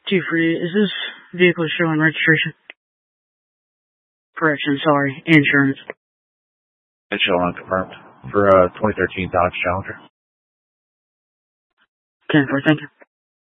248, is this vehicle showing registration? Correction, sorry, insurance. It's showing confirmed for 2013 Dodge Challenger. 10-4, thank you.